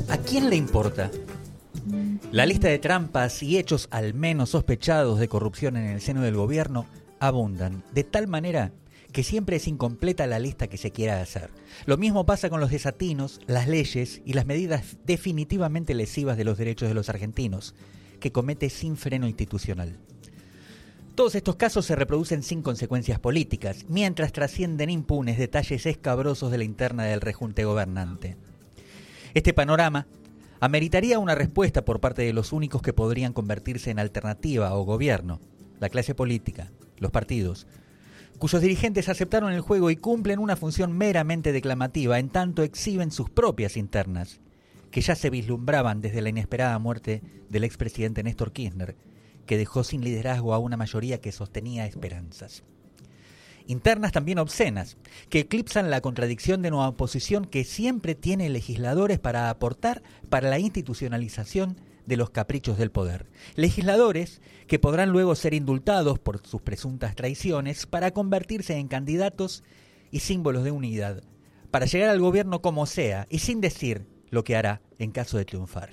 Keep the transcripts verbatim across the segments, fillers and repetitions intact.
¿A quién le importa? La lista de trampas y hechos al menos sospechados de corrupción en el seno del gobierno abundan, de tal manera que siempre es incompleta la lista que se quiera hacer. Lo mismo pasa con los desatinos, las leyes y las medidas definitivamente lesivas de los derechos de los argentinos, que comete sin freno institucional. Todos estos casos se reproducen sin consecuencias políticas, mientras trascienden impunes detalles escabrosos de la interna del rejunte gobernante. Este panorama ameritaría una respuesta por parte de los únicos que podrían convertirse en alternativa o gobierno, la clase política, los partidos, cuyos dirigentes aceptaron el juego y cumplen una función meramente declamativa, en tanto exhiben sus propias internas, que ya se vislumbraban desde la inesperada muerte del expresidente Néstor Kirchner, que dejó sin liderazgo a una mayoría que sostenía esperanzas. Internas también obscenas, que eclipsan la contradicción de una oposición que siempre tiene legisladores para aportar para la institucionalización de los caprichos del poder. Legisladores que podrán luego ser indultados por sus presuntas traiciones para convertirse en candidatos y símbolos de unidad, para llegar al gobierno como sea y sin decir lo que hará en caso de triunfar.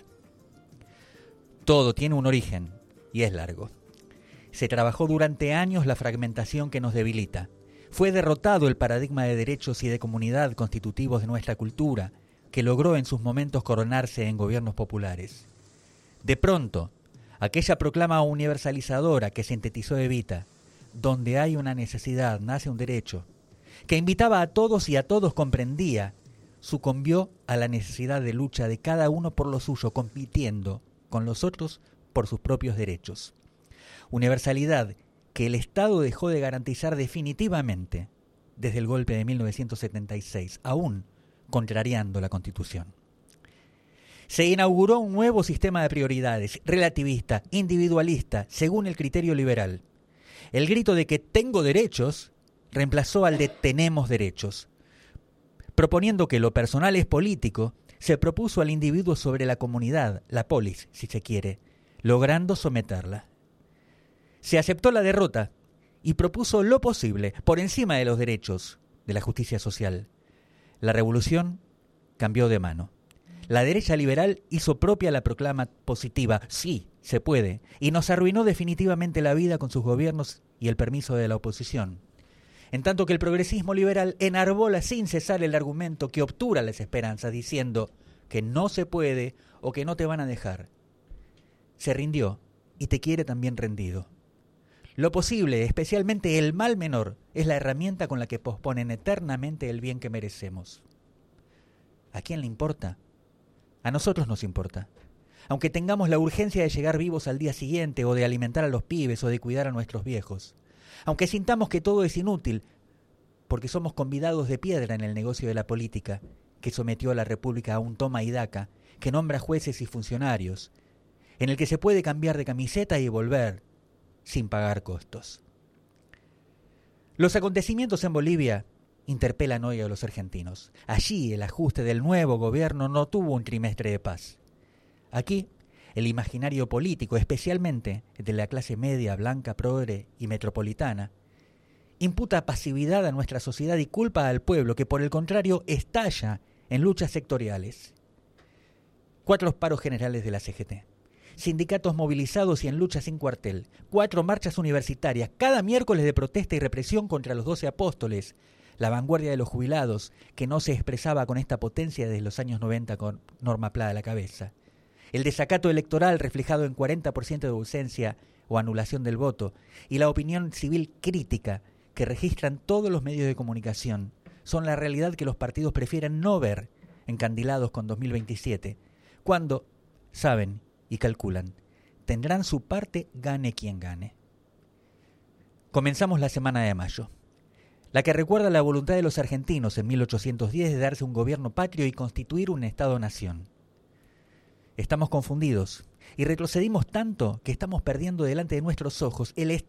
Todo tiene un origen y es largo. Se trabajó durante años la fragmentación que nos debilita. Fue derrotado el paradigma de derechos y de comunidad constitutivos de nuestra cultura, que logró en sus momentos coronarse en gobiernos populares. De pronto, aquella proclama universalizadora que sintetizó Evita, donde hay una necesidad, nace un derecho, que invitaba a todos y a todos comprendía, sucumbió a la necesidad de lucha de cada uno por lo suyo, compitiendo con los otros por sus propios derechos. Universalidad que el Estado dejó de garantizar definitivamente desde el golpe de mil novecientos setenta y seis, aún contrariando la Constitución. Se inauguró un nuevo sistema de prioridades, relativista, individualista, según el criterio liberal. El grito de que tengo derechos reemplazó al de tenemos derechos. Proponiendo que lo personal es político, se propuso al individuo sobre la comunidad, la polis, si se quiere, logrando someterla. Se aceptó la derrota y propuso lo posible por encima de los derechos de la justicia social. La revolución cambió de mano. La derecha liberal hizo propia la proclama positiva, sí, se puede, y nos arruinó definitivamente la vida con sus gobiernos y el permiso de la oposición. En tanto que el progresismo liberal enarbola sin cesar el argumento que obtura las esperanzas, diciendo que no se puede o que no te van a dejar. Se rindió y te quiere también rendido. Lo posible, especialmente el mal menor, es la herramienta con la que posponen eternamente el bien que merecemos. ¿A quién le importa? A nosotros nos importa. Aunque tengamos la urgencia de llegar vivos al día siguiente, o de alimentar a los pibes, o de cuidar a nuestros viejos. Aunque sintamos que todo es inútil, porque somos convidados de piedra en el negocio de la política, que sometió a la República a un toma y daca, que nombra jueces y funcionarios, en el que se puede cambiar de camiseta y volver sin pagar costos. Los acontecimientos en Bolivia interpelan hoy a los argentinos. Allí el ajuste del nuevo gobierno no tuvo un trimestre de paz. Aquí el imaginario político, especialmente de la clase media, blanca, progre y metropolitana, imputa pasividad a nuestra sociedad y culpa al pueblo, que por el contrario estalla en luchas sectoriales. Cuatro paros generales de la C G T. Sindicatos movilizados y en lucha sin cuartel, cuatro marchas universitarias, cada miércoles de protesta y represión contra los doce apóstoles, la vanguardia de los jubilados, que no se expresaba con esta potencia desde los años noventa con Norma Pla a la cabeza, el desacato electoral reflejado en cuarenta por ciento de ausencia o anulación del voto, y la opinión civil crítica que registran todos los medios de comunicación, son la realidad que los partidos prefieren no ver encandilados con dos mil veintisiete, cuando saben y calculan, tendrán su parte gane quien gane. Comenzamos la semana de mayo, la que recuerda la voluntad de los argentinos en mil ochocientos diez de darse un gobierno patrio y constituir un Estado-nación. Estamos confundidos y retrocedimos tanto que estamos perdiendo delante de nuestros ojos el